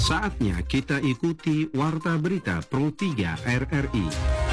Saatnya kita ikuti Warta Berita Pro 3 RRI.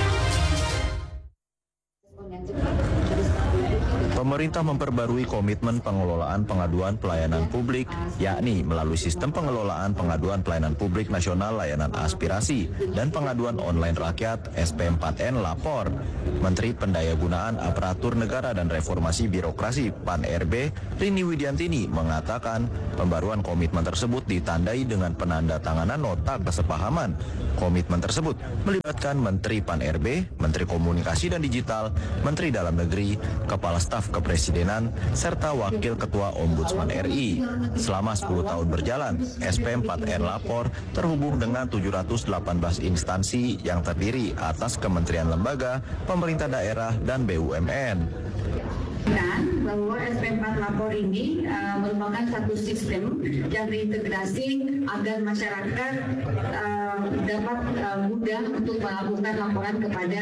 Pemerintah memperbarui komitmen pengelolaan pengaduan pelayanan publik, yakni melalui sistem pengelolaan pengaduan pelayanan publik nasional layanan aspirasi dan pengaduan online rakyat SP4N Lapor. Menteri Pendayagunaan Aparatur Negara dan Reformasi Birokrasi PAN-RB, Rini Widiantini, mengatakan pembaruan komitmen tersebut ditandai dengan penandatanganan nota kesepahaman. Komitmen tersebut melibatkan Menteri PAN-RB, Menteri Komunikasi dan Digital, Menteri Dalam Negeri, Kepala Staf Kepresidenan, serta Wakil Ketua Ombudsman RI. Selama 10 tahun berjalan, SP4N Lapor terhubung dengan 718 instansi yang terdiri atas kementerian lembaga, pemerintah daerah, dan BUMN. Dan bahwa SP4 Lapor ini merupakan satu sistem yang terintegrasi agar masyarakat dapat mudah untuk melakukan laporan kepada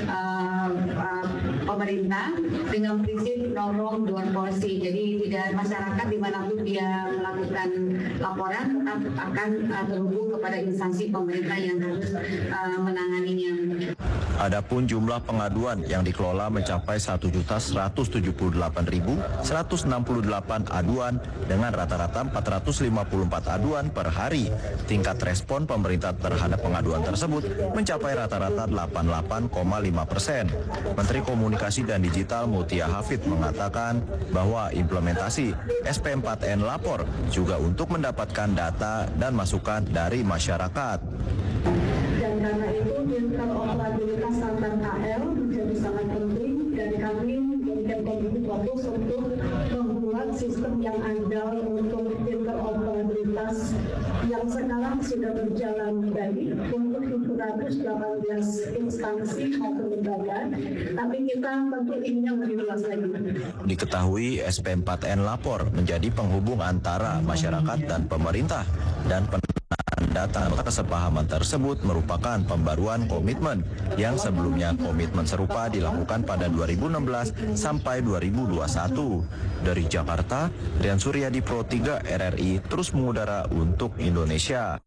pemerintah dengan prinsip no wrong, don't policy. Jadi tidak masyarakat dimanapun dia melakukan laporan tetap akan terhubung kepada instansi pemerintah yang harus menanganinya. Adapun jumlah pengaduan yang dikelola mencapai 1.178.168 aduan dengan rata-rata 454 aduan per hari. Tingkat respon pemerintah terhadap pengaduan tersebut mencapai rata-rata 88,5%. Menteri Komunikasi dan Digital Mutia Hafid mengatakan bahwa implementasi SP4N Lapor juga untuk mendapatkan data dan masukan dari masyarakat. Dan karena itu interoperabilitas antar KL menjadi sangat penting dan kami memberikan komitmen fokus untuk membuat sistem yang andal untuk interoperabilitas yang sekarang sudah berjalan baik untuk 718 instansi maupun lembaga, tapi kita tentu ingin yang lebih luas lagi. Diketahui SP4N Lapor menjadi penghubung antara masyarakat dan pemerintah, dan data kesepahaman tersebut merupakan pembaruan komitmen yang sebelumnya komitmen serupa dilakukan pada 2016 sampai 2021. Dari Jakarta, Rian Suryadi, Pro 3 RRI terus mengudara untuk Indonesia.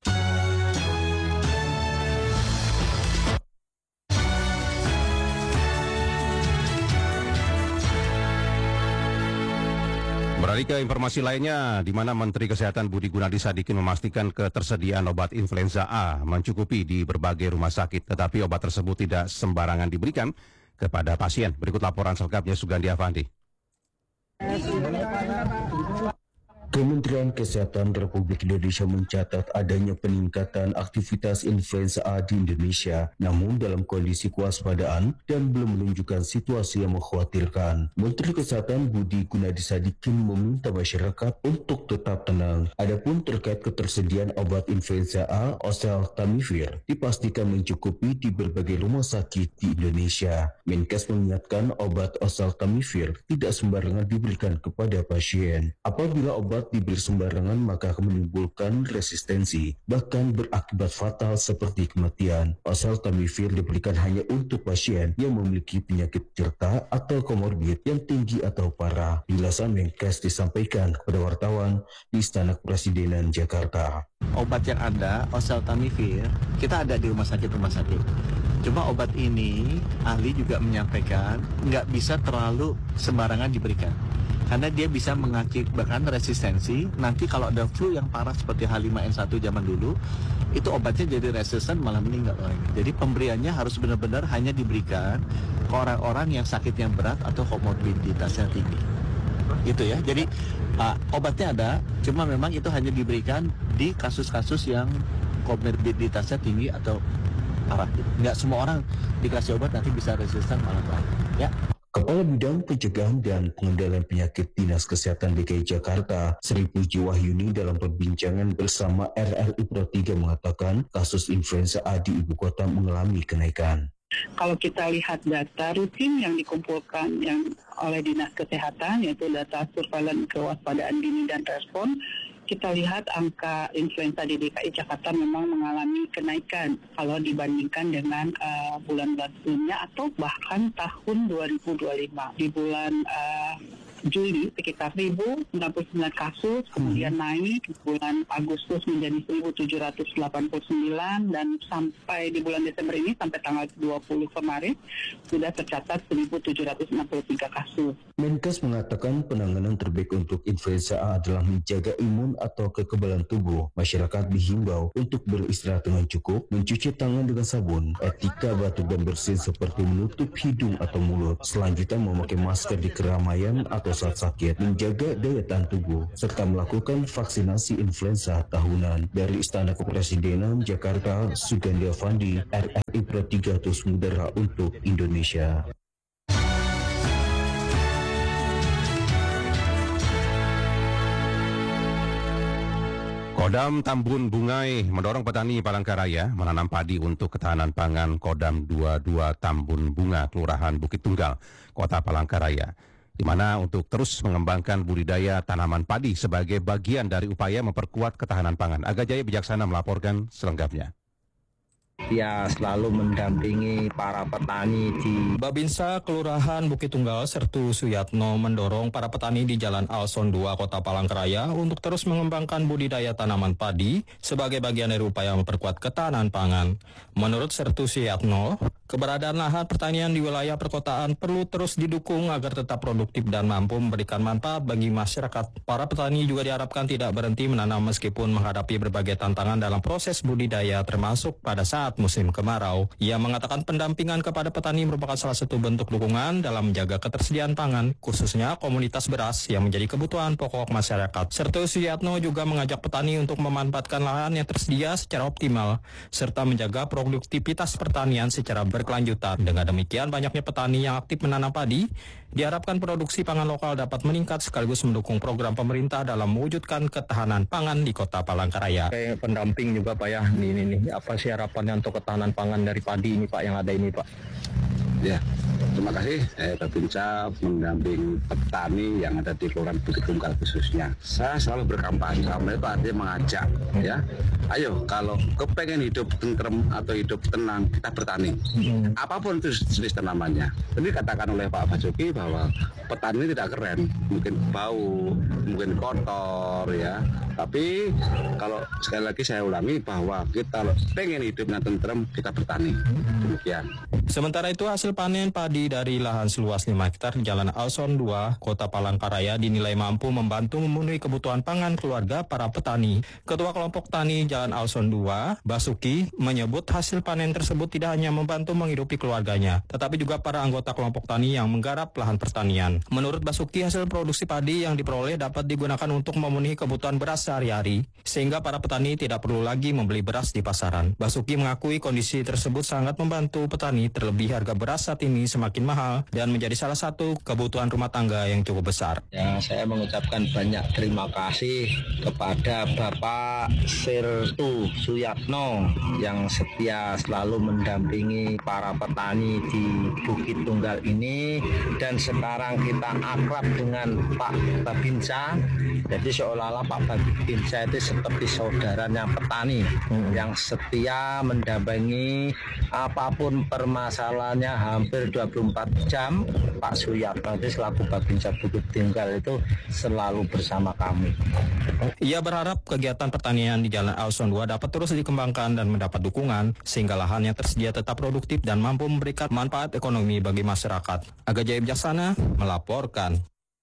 Beralih ke informasi lainnya, di mana Menteri Kesehatan Budi Gunadi Sadikin memastikan ketersediaan obat influenza A mencukupi di berbagai rumah sakit, tetapi obat tersebut tidak sembarangan diberikan kepada pasien. Berikut laporan selengkapnya Sugandi Avandi. Kementerian Kesehatan Republik Indonesia mencatat adanya peningkatan aktivitas influenza A di Indonesia, namun dalam kondisi kewaspadaan dan belum menunjukkan situasi yang mengkhawatirkan. Menteri Kesehatan Budi Gunadi Sadikin meminta masyarakat untuk tetap tenang. Adapun terkait ketersediaan obat influenza A, oseltamivir, dipastikan mencukupi di berbagai rumah sakit di Indonesia. Menkes mengingatkan obat oseltamivir tidak sembarangan diberikan kepada pasien. Apabila obat diberi sembarangan maka akan menimbulkan resistensi, bahkan berakibat fatal seperti kematian. Oseltamivir diberikan hanya untuk pasien yang memiliki penyakit penyerta atau komorbid yang tinggi atau parah. Penjelasan Menkes disampaikan kepada wartawan di Istana Kepresidenan Jakarta. Obat yang ada, oseltamivir, kita ada di rumah sakit. Cuma obat ini, ahli juga menyampaikan, nggak bisa terlalu sembarangan diberikan. Karena dia bisa mengakibatkan resistensi. Nanti kalau ada flu yang parah seperti H5N1 zaman dulu, itu obatnya jadi resisten malah meninggal orang. Jadi pemberiannya harus benar-benar hanya diberikan ke orang-orang yang sakit yang berat atau komorbiditasnya tinggi. Gitu ya. Jadi obatnya ada, cuma memang itu hanya diberikan di kasus-kasus yang komorbiditasnya tinggi atau parah. Nggak semua orang dikasih obat nanti bisa resisten malah parah. Ya. Kepala Bidang Pencegahan dan Pengendalian Penyakit Dinas Kesehatan DKI Jakarta, Sri Puji Wahyuni, dalam perbincangan bersama RRI Pro 3 mengatakan kasus influenza A di ibu kota mengalami kenaikan. Kalau kita lihat data rutin yang dikumpulkan oleh Dinas Kesehatan, yaitu data surveillance kewaspadaan dini dan respon, kita lihat angka influenza di DKI Jakarta memang mengalami kenaikan kalau dibandingkan dengan bulan-bulan sebelumnya atau bahkan tahun 2025. Di bulan Juli sekitar 1.099 kasus, kemudian naik bulan Agustus menjadi 1.789 dan sampai di bulan Desember ini sampai tanggal 20 kemarin sudah tercatat 1.763 kasus. Menkes mengatakan penanganan terbaik untuk influenza A adalah menjaga imun atau kekebalan tubuh. Masyarakat dihimbau untuk beristirahat dengan cukup, mencuci tangan dengan sabun, etika batuk dan bersin seperti menutup hidung atau mulut. Selanjutnya memakai masker di keramaian atau saat sakit, menjaga daya tahan tubuh, serta melakukan vaksinasi influenza tahunan. Dari Istana Kepresidenan Jakarta, Sugandi Avandi, RRI Pro 300 Mudara untuk Indonesia. Kodam Tambun Bungai mendorong petani Palangkaraya menanam padi untuk ketahanan pangan. Kodam 22 Tambun Bunga, Kelurahan Bukit Tunggal, Kota Palangkaraya, di mana untuk terus mengembangkan budidaya tanaman padi sebagai bagian dari upaya memperkuat ketahanan pangan. Aga Jaya Bijaksana melaporkan selengkapnya. Dia selalu mendampingi para petani di Babinsa Kelurahan Bukit Tunggal Sertu Suyatno mendorong para petani di Jalan Alson 2 Kota Palangkaraya untuk terus mengembangkan budidaya tanaman padi sebagai bagian dari upaya memperkuat ketahanan pangan. Menurut Sertu Suyatno, keberadaan lahan pertanian di wilayah perkotaan perlu terus didukung agar tetap produktif dan mampu memberikan manfaat bagi masyarakat. Para petani juga diharapkan tidak berhenti menanam meskipun menghadapi berbagai tantangan dalam proses budidaya termasuk pada saat musim kemarau. Ia mengatakan pendampingan kepada petani merupakan salah satu bentuk dukungan dalam menjaga ketersediaan pangan, khususnya komoditas beras yang menjadi kebutuhan pokok masyarakat. Sertu Suyatno juga mengajak petani untuk memanfaatkan lahan yang tersedia secara optimal, serta menjaga produktivitas pertanian secara berkelanjutan. Dengan demikian, banyaknya petani yang aktif menanam padi, diharapkan produksi pangan lokal dapat meningkat sekaligus mendukung program pemerintah dalam mewujudkan ketahanan pangan di Kota Palangkaraya. kayak pendamping juga Pak ya. Ini apa sih harapannya untuk ketahanan pangan dari padi ini Pak yang ada ini Pak? Ya, terima kasih. Babinsa mendamping petani yang ada di Kelurahan Bukit Tunggal khususnya. Saya selalu berkampanye, kampanye itu artinya mengajak, ya. Ayo, kalau kepengen hidup tentrem atau hidup tenang, kita bertani. Apapun itu jenis tanamannya. Tadi katakan oleh Pak Basuki bahwa petani tidak keren, mungkin bau, mungkin kotor, ya. Tapi kalau sekali lagi saya ulangi bahwa kita pengen hidupnya tentrem, kita bertani. Demikian. Sementara itu, hasil panen padi dari lahan seluas 5 hektar di Jalan Alson 2, Kota Palangkaraya dinilai mampu membantu memenuhi kebutuhan pangan keluarga para petani. Ketua Kelompok Tani Jalan Alson 2, Basuki, menyebut hasil panen tersebut tidak hanya membantu menghidupi keluarganya, tetapi juga para anggota kelompok tani yang menggarap lahan pertanian. Menurut Basuki, hasil produksi padi yang diperoleh dapat digunakan untuk memenuhi kebutuhan beras sehari-hari, sehingga para petani tidak perlu lagi membeli beras di pasaran. Basuki mengakui kondisi tersebut sangat membantu petani, terlebih harga beras saat ini semakin mahal dan menjadi salah satu kebutuhan rumah tangga yang cukup besar. Ya, saya mengucapkan banyak terima kasih kepada Bapak Sertu Suyatno yang setia selalu mendampingi para petani di Bukit Tunggal ini, dan sekarang kita akrab dengan Pak Babinsa. Jadi seolah-olah Pak Babinsa itu seperti saudaranya petani yang setia mendampingi apapun permasalahannya hampir 24 jam. Pak Suyatno itu selaku Babinsa Bukit Tunggal itu selalu bersama kami. Ia berharap kegiatan pertanian di Jalan Alson 2 dapat terus dikembangkan dan mendapat dukungan sehingga lahan yang tersedia tetap produktif dan mampu memberikan manfaat ekonomi bagi masyarakat. Aga Jaya Bijaksana melaporkan.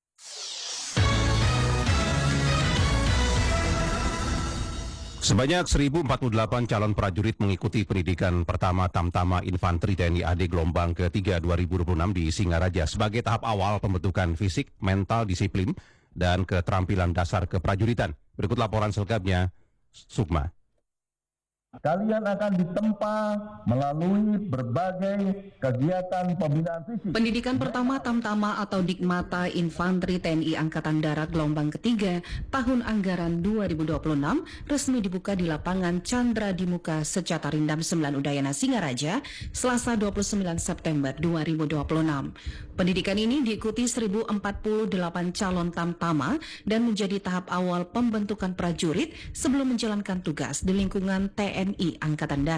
Sebanyak 1.048 calon prajurit mengikuti pendidikan pertama Tamtama Infanteri TNI AD gelombang ke-3 2026 di Singaraja sebagai tahap awal pembentukan fisik, mental, disiplin, dan keterampilan dasar keprajuritan. Berikut laporan selengkapnya, Sukma. Kalian akan ditempa melalui berbagai kegiatan pembinaan fisik. Pendidikan pertama Tamtama atau Dikmata Infanteri TNI Angkatan Darat gelombang ketiga tahun anggaran 2026 resmi dibuka di lapangan Chandra Dimuka Secata Rindam 9 Udayana Singaraja, Selasa 29 September 2026. Pendidikan ini diikuti 1.048 calon Tamtama dan menjadi tahap awal pembentukan prajurit sebelum menjalankan tugas di lingkungan TNI Angkatan Darat.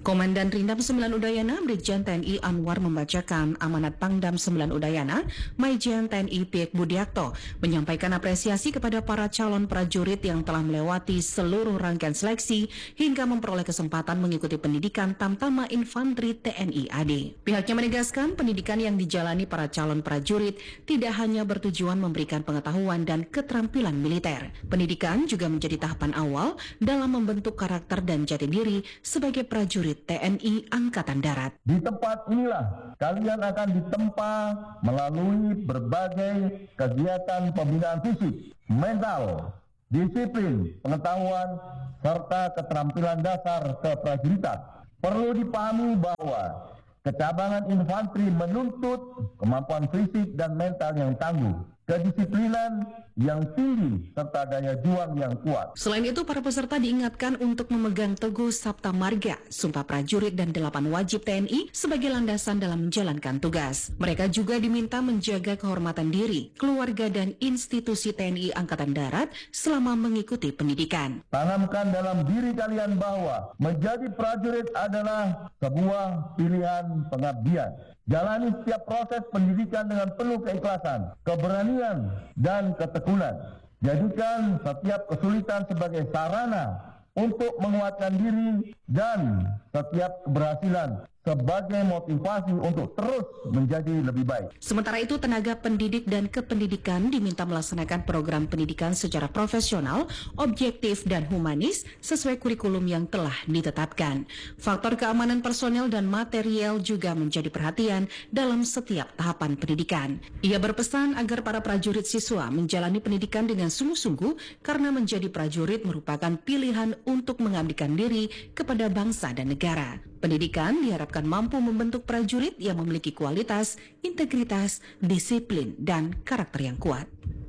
Komandan Rindam 9 Udayana, Brigjen TNI Anwar membacakan amanat Pangdam 9 Udayana, Maijen TNI Piek Budiakto, menyampaikan apresiasi kepada para calon prajurit yang telah melewati seluruh rangkaian seleksi hingga memperoleh kesempatan mengikuti pendidikan Tamtama Infanteri TNI AD. Pihaknya menegaskan pendidikan yang dijalani para calon prajurit tidak hanya bertujuan memberikan pengetahuan dan keterampilan militer. Pendidikan juga menjadi tahapan awal dalam membentuk karakter dan jati diri sebagai prajurit TNI Angkatan Darat. Di tempat inilah kalian akan ditempa melalui berbagai kegiatan pembinaan fisik, mental, disiplin, pengetahuan, serta keterampilan dasar keprajuritan. Perlu dipahami bahwa kecabangan infanteri menuntut kemampuan fisik dan mental yang tangguh, kedisiplinan yang tinggi, serta daya juang yang kuat. Selain itu, para peserta diingatkan untuk memegang teguh Sabta Marga, Sumpah Prajurit dan 8 wajib TNI sebagai landasan dalam menjalankan tugas. Mereka juga diminta menjaga kehormatan diri, keluarga dan institusi TNI Angkatan Darat selama mengikuti pendidikan. Tanamkan dalam diri kalian bahwa menjadi prajurit adalah sebuah pilihan pengabdian. Jalani setiap proses pendidikan dengan penuh keikhlasan, keberanian, dan ketekunan. Jadikan setiap kesulitan sebagai sarana untuk menguatkan diri dan setiap keberhasilan sebagai motivasi untuk terus menjadi lebih baik. Sementara itu, tenaga pendidik dan kependidikan diminta melaksanakan program pendidikan secara profesional, objektif, dan humanis sesuai kurikulum yang telah ditetapkan. Faktor keamanan personel dan material juga menjadi perhatian dalam setiap tahapan pendidikan. Ia berpesan agar para prajurit siswa menjalani pendidikan dengan sungguh-sungguh karena menjadi prajurit merupakan pilihan untuk mengabdikan diri kepada bangsa dan negara. Pendidikan diharapkan mampu membentuk prajurit yang memiliki kualitas, integritas, disiplin, dan karakter yang kuat.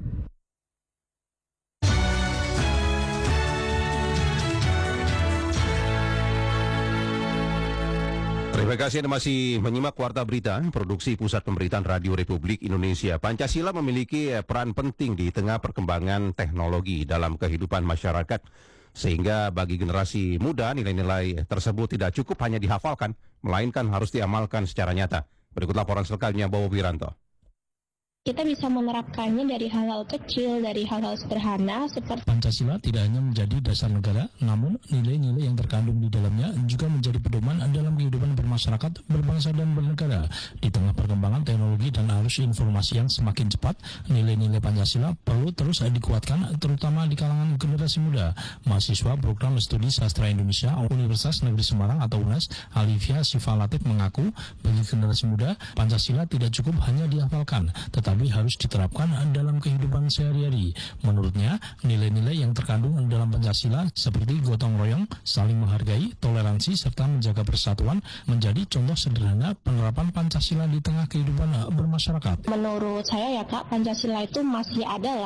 Terima kasih Anda masih menyimak Warta Berita, produksi Pusat Pemberitaan Radio Republik Indonesia. Pancasila memiliki peran penting di tengah perkembangan teknologi dalam kehidupan masyarakat. Sehingga bagi generasi muda, nilai-nilai tersebut tidak cukup hanya dihafalkan, melainkan harus diamalkan secara nyata. Berikut laporan selengkapnya Bowo Wiranto. Kita bisa menerapkannya dari hal-hal kecil, dari hal-hal sederhana seperti Pancasila tidak hanya menjadi dasar negara, namun nilai-nilai yang terkandung di dalamnya juga menjadi pedoman dalam kehidupan bermasyarakat, berbangsa dan bernegara. Di tengah perkembangan teknologi dan arus informasi yang semakin cepat, nilai-nilai Pancasila perlu terus dikuatkan, terutama di kalangan generasi muda. Mahasiswa Program Studi Sastra Indonesia Universitas Negeri Semarang atau UNES, Alivia Siva Latif mengaku, bagi generasi muda, Pancasila tidak cukup hanya dihafalkan, tetapi harus diterapkan dalam kehidupan sehari-hari. Menurutnya, nilai-nilai yang terkandung dalam Pancasila seperti gotong royong, saling menghargai, toleransi, serta menjaga persatuan menjadi contoh sederhana penerapan Pancasila di tengah kehidupan bermasyarakat. Menurut saya ya Kak, Pancasila itu masih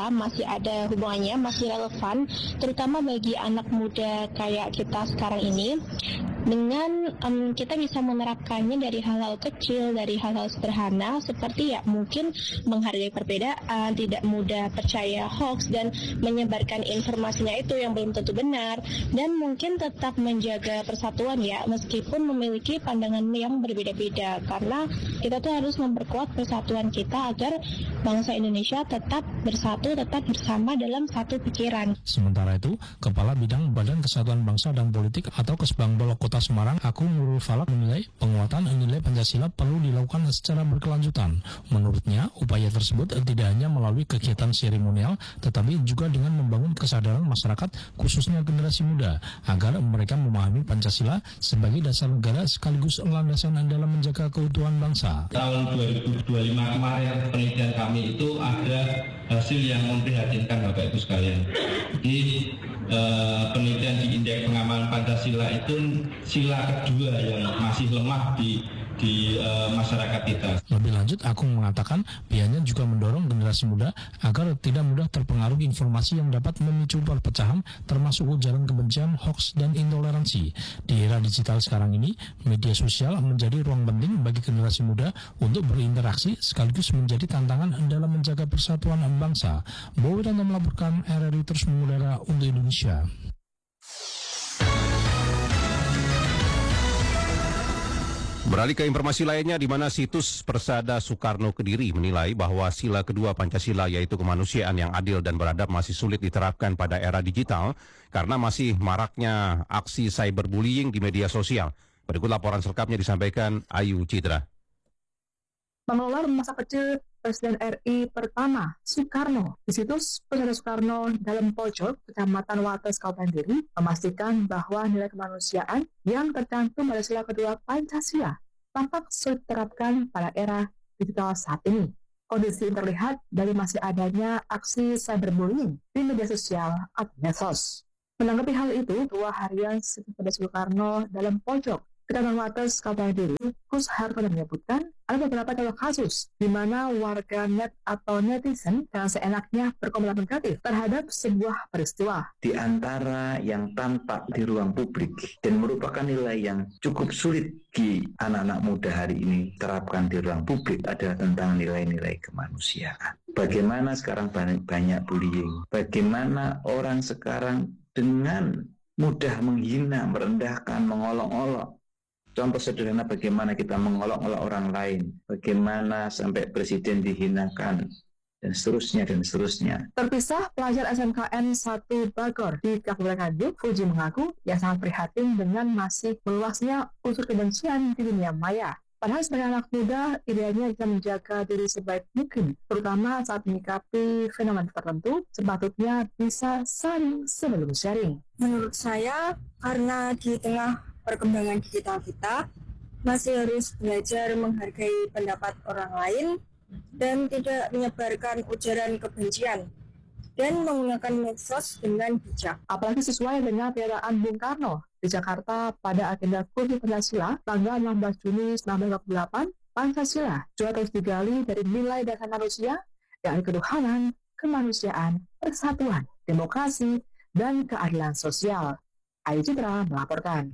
ada hubungannya, masih relevan, terutama bagi anak muda kayak kita sekarang ini. Dengan kita bisa menerapkannya dari hal-hal kecil, dari hal-hal sederhana seperti ya mungkin menghargai perbedaan, tidak mudah percaya hoax dan menyebarkan informasinya itu yang belum tentu benar, dan mungkin tetap menjaga persatuan ya meskipun memiliki pandangan yang berbeda-beda, karena kita tuh harus memperkuat persatuan kita agar bangsa Indonesia tetap bersatu, tetap bersama dalam satu pikiran. Sementara itu, Kepala Bidang Badan Kesatuan Bangsa dan Politik atau Kesbangpol Kota Semarang, Agung Nurul Falak menilai penguatan nilai Pancasila perlu dilakukan secara berkelanjutan. Menurutnya, upaya tersebut tidak hanya melalui kegiatan seremonial, tetapi juga dengan membangun kesadaran masyarakat, khususnya generasi muda, agar mereka memahami Pancasila sebagai dasar negara sekaligus landasan dalam menjaga keutuhan bangsa. Tahun 2025 kemarin penelitian kami itu ada hasil yang memprihatinkan Bapak Ibu sekalian. Di penelitian di Indeks Pengamalan Pancasila itu sila kedua yang masih lemah di masyarakat kita. Lebih lanjut, Agung mengatakan pihaknya juga mendorong generasi muda agar tidak mudah terpengaruh informasi yang dapat memicu perpecahan, termasuk ujaran kebencian, hoax, dan intoleransi. Di era digital sekarang ini, media sosial menjadi ruang penting bagi generasi muda untuk berinteraksi sekaligus menjadi tantangan dalam menjaga persatuan bangsa. Bowo Wiranto melaporkan, RRI terus mengudara untuk Indonesia. Beralih ke informasi lainnya, di mana situs Persada Soekarno Kediri menilai bahwa sila kedua Pancasila yaitu kemanusiaan yang adil dan beradab masih sulit diterapkan pada era digital karena masih maraknya aksi cyberbullying di media sosial. Berikut laporan selengkapnya disampaikan Ayu Citra. Pengelola Rumah Sakit Kecil Presiden RI pertama, Soekarno, di situs Persada Soekarno dalam pojok Kecamatan Wates, Kabupaten Kediri, memastikan bahwa nilai kemanusiaan yang tercantum pada sila kedua Pancasila tampak sulit diterapkan pada era digital saat ini. Kondisi ini terlihat dari masih adanya aksi cyberbullying di media sosial atau medsos. Menanggapi hal itu, Ketua Harian Persada Soekarno dalam pojok Kecamatan Wates, Kabupaten Kediri, Kus Hartono menyebutkan ada beberapa contoh kasus di mana warga net atau netizen dengan seenaknya berkomentar negatif terhadap sebuah peristiwa. Di antara yang tampak di ruang publik dan merupakan nilai yang cukup sulit di anak-anak muda hari ini terapkan di ruang publik adalah tentang nilai-nilai kemanusiaan. Bagaimana sekarang banyak bullying, bagaimana orang sekarang dengan mudah menghina, merendahkan, mengolok-olok. Contoh sederhana bagaimana kita mengolok-olok orang lain, bagaimana sampai presiden dihinakan, dan seterusnya, dan seterusnya. Terpisah, pelajar SMKN 1 Bagor di Kabupaten Nganjuk, Fuji mengaku ia sangat prihatin dengan masih meluasnya unsur kebencian di dunia maya. Padahal sebagai anak muda, idealnya bisa menjaga diri sebaik mungkin, terutama saat menyikapi fenomena tertentu, sepatutnya bisa saring sebelum sharing. Menurut saya, karena di tengah perkembangan digital kita, masih harus belajar menghargai pendapat orang lain dan tidak menyebarkan ujaran kebencian dan menggunakan medsos dengan bijak. Apalagi sesuai dengan pernyataan Bung Karno di Jakarta pada agenda Kursus Pancasila tanggal 16 Juni 1948, Pancasila juga terus digali dari nilai dasar manusia, yakni ketuhanan, kemanusiaan, persatuan, demokrasi, dan keadilan sosial. Ayu Citra melaporkan.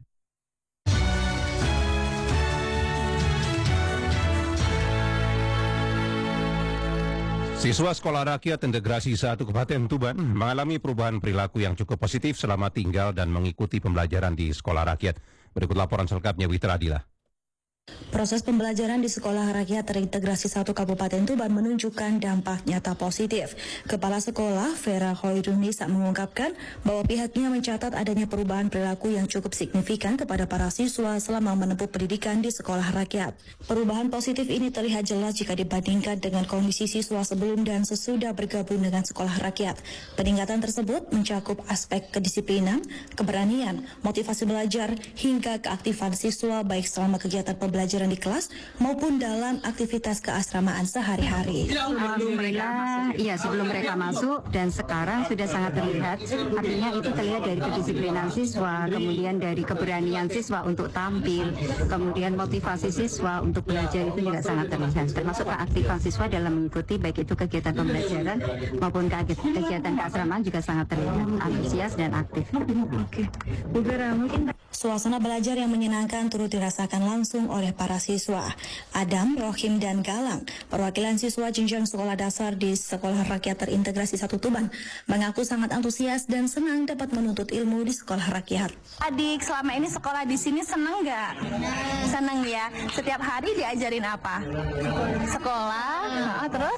Siswa Sekolah Rakyat Integrasi 1 Kabupaten Tuban mengalami perubahan perilaku yang cukup positif selama tinggal dan mengikuti pembelajaran di Sekolah Rakyat. Berikut laporan selengkapnya Witra Adila. Proses pembelajaran di Sekolah Rakyat Terintegrasi 1 Kabupaten Tuban menunjukkan dampak nyata positif. Kepala Sekolah, Vera Hoirunisa, mengungkapkan bahwa pihaknya mencatat adanya perubahan perilaku yang cukup signifikan kepada para siswa selama menempuh pendidikan di Sekolah Rakyat. Perubahan positif ini terlihat jelas jika dibandingkan dengan kondisi siswa sebelum dan sesudah bergabung dengan Sekolah Rakyat. Peningkatan tersebut mencakup aspek kedisiplinan, keberanian, motivasi belajar, hingga keaktifan siswa baik selama kegiatan pembelajaran di kelas maupun dalam aktivitas keasramaan sehari-hari. Alhamdulillah, iya sebelum mereka masuk dan sekarang sudah sangat terlihat. Artinya itu terlihat dari kedisiplinan siswa, kemudian dari keberanian siswa untuk tampil, kemudian motivasi siswa untuk belajar itu juga sangat terlihat. Termasuk keaktifan siswa dalam mengikuti baik itu kegiatan pembelajaran maupun kegiatan keasramaan juga sangat terlihat antusias dan aktif. Oke, Bu Vera, mungkin suasana belajar yang menyenangkan turut dirasakan langsung oleh para siswa. Adam, Rohim, dan Galang, perwakilan siswa jenjang sekolah dasar di Sekolah Rakyat Terintegrasi 1 Tuban, mengaku sangat antusias dan senang dapat menuntut ilmu di Sekolah Rakyat. Adik selama ini sekolah di sini senang nggak? Senang ya. Setiap hari diajarin apa? Sekolah, terus?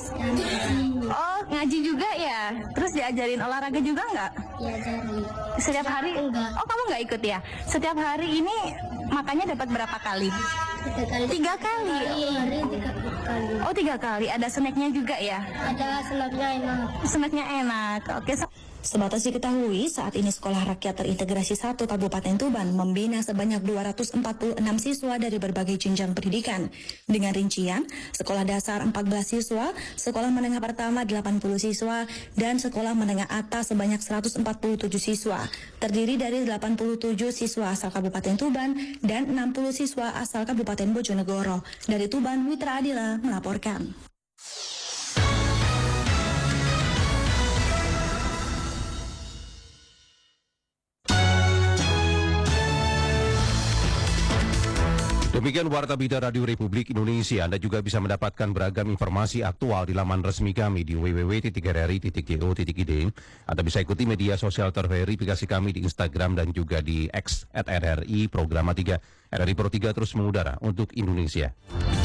Oh, ngaji juga ya? Terus diajarin olahraga juga nggak? Diajarin. Setiap hari? Oh, kamu nggak ikut ya? Setiap hari ini makannya dapat berapa kali? 3 kali. 3 kali? Hari 3 kali. Oh, 3 kali. Ada snacknya juga ya? Ada snacknya enak. Snacknya enak. Oke. Sebatas diketahui, saat ini Sekolah Rakyat Terintegrasi 1 Kabupaten Tuban membina sebanyak 246 siswa dari berbagai jenjang pendidikan. Dengan rincian, sekolah dasar 14 siswa, sekolah menengah pertama 80 siswa, dan sekolah menengah atas sebanyak 147 siswa. Terdiri dari 87 siswa asal Kabupaten Tuban dan 60 siswa asal Kabupaten Bojonegoro. Dari Tuban, Witra Adila melaporkan. Demikian Warta Berita Radio Republik Indonesia. Anda juga bisa mendapatkan beragam informasi aktual di laman resmi kami di www.rri.co.id atau bisa ikuti media sosial terverifikasi kami di Instagram dan juga di X @RRI Programa 3. RRI Pro 3 terus mengudara untuk Indonesia.